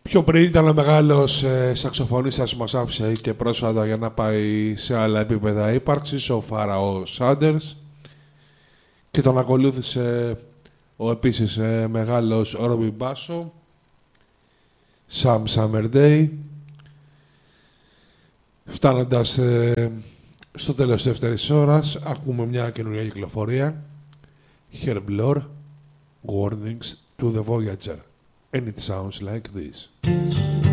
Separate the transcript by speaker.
Speaker 1: Πιο πριν ήταν ο μεγάλος σαξοφωνίστας που μας άφησε και πρόσφατα για να πάει σε άλλα επίπεδα ύπαρξης, ο Φάραο Σάντερς, και τον ακολούθησε ο επίσης μεγάλος Ρόμπι Μπάσο, Sam Summerday, φτάνοντας στο τέλος της δεύτερης ώρας. Ακούμε μια καινούργια κυκλοφορία, Herb Lore, Warnings to the Voyager, and it sounds like this.